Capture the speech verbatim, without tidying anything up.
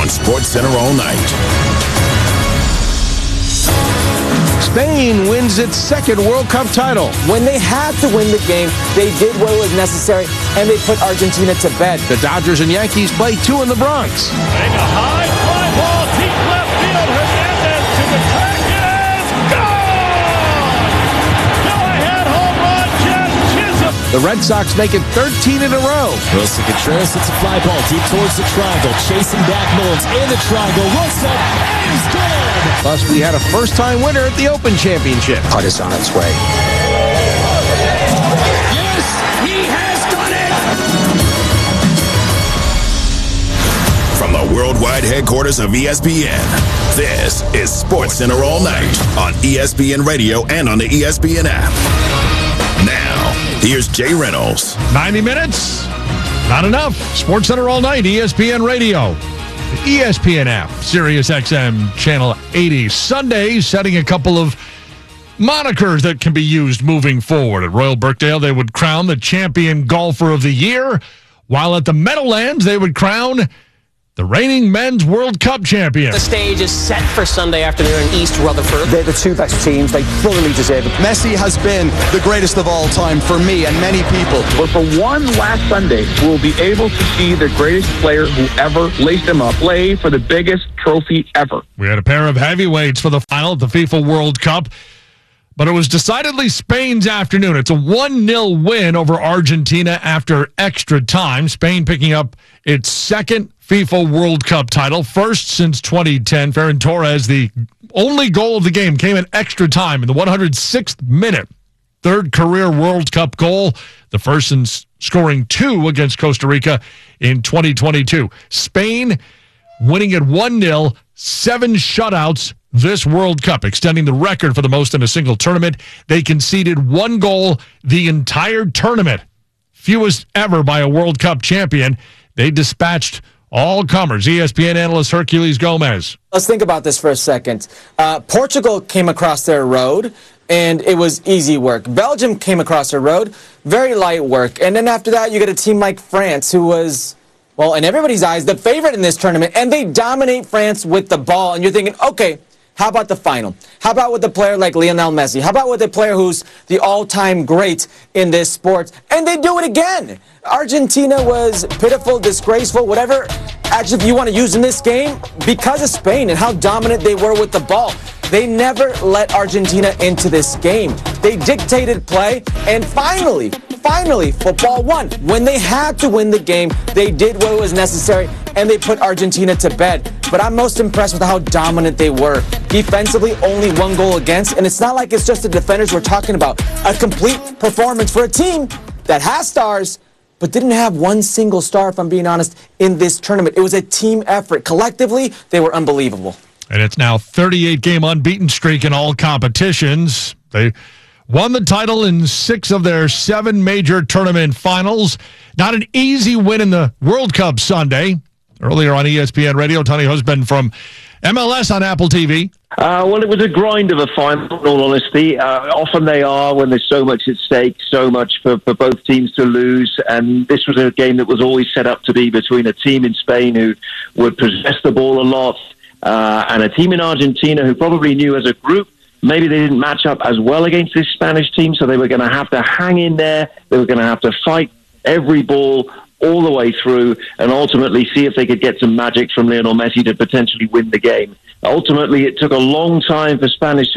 on SportsCenter all night. Spain wins its second World Cup title. When they had to win the game, they did what was necessary, and they put Argentina to bed. The Dodgers and Yankees play two in the Bronx. Playing a high fly ball, deep left field. Hernandez to the track is gone! Go-ahead home run, Jeff Chisholm. The Red Sox make it thirteen in a row. Wilson Contreras hits a fly ball deep towards the triangle. Chasing back Mullins in the triangle. Wilson, and he's good! Plus, we had a first-time winner at the Open Championship. Putt is on its way. Yes, he has done it! From the worldwide headquarters of E S P N, this is SportsCenter all night on E S P N Radio and on the E S P N app. Now, here's Jay Reynolds. ninety minutes? Not enough. SportsCenter all night, E S P N Radio. The E S P N app, Sirius X M Channel eighty. Sunday, setting a couple of monikers that can be used moving forward. At Royal Birkdale, they would crown the champion golfer of the year, while at the Meadowlands, they would crown the reigning men's World Cup champion. The stage is set for Sunday afternoon in East Rutherford. They're the two best teams. They fully deserve it. Messi has been the greatest of all time for me and many people. But for one last Sunday, we'll be able to see the greatest player who ever laced him up play for the biggest trophy ever. We had a pair of heavyweights for the final at the FIFA World Cup, but it was decidedly Spain's afternoon. It's a one nil win over Argentina after extra time. Spain picking up its second FIFA World Cup title, first since twenty ten. Ferran Torres, the only goal of the game, came in extra time in the one hundred sixth minute. Third career World Cup goal, the first since scoring two against Costa Rica in twenty twenty-two. Spain winning at one nil, seven shutouts this World Cup, extending the record for the most in a single tournament. They conceded one goal the entire tournament, fewest ever by a World Cup champion. They dispatched all comers. E S P N analyst Herculez Gomez. Let's think about this for a second. Uh, Portugal came across their road, and it was easy work. Belgium came across their road, very light work. And then after that, you get a team like France, who was, well, in everybody's eyes, the favorite in this tournament. And they dominate France with the ball. And you're thinking, okay, how about the final? How about with a player like Lionel Messi? How about with a player who's the all-time great in this sport? And they do it again. Argentina was pitiful, disgraceful, whatever adjective you want to use in this game, because of Spain and how dominant they were with the ball. They never let Argentina into this game. They dictated play, and finally, finally, football won. When they had to win the game, they did what was necessary, and they put Argentina to bed. But I'm most impressed with how dominant they were. Defensively, only one goal against, and it's not like it's just the defenders we're talking about. A complete performance for a team that has stars, but didn't have one single star, if I'm being honest, in this tournament. It was a team effort. Collectively, they were unbelievable. And it's now thirty-eight game unbeaten streak in all competitions. They won the title in six of their seven major tournament finals. Not an easy win in the World Cup Sunday. Earlier on E S P N Radio, Tony Husband from M L S on Apple T V. Uh, well, it was a grind of a final, in all honesty. Uh, often they are when there's so much at stake, so much for, for both teams to lose. And this was a game that was always set up to be between a team in Spain who would possess the ball a lot uh, and a team in Argentina who probably knew as a group maybe they didn't match up as well against this Spanish team, so they were going to have to hang in there. They were going to have to fight every ball all the way through and ultimately see if they could get some magic from Lionel Messi to potentially win the game. Ultimately, it took a long time for Spanish